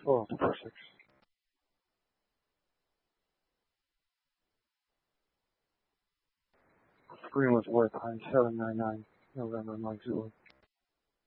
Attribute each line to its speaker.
Speaker 1: Oh, perfect. Greenwood White Pine 799 November Mike Zulu.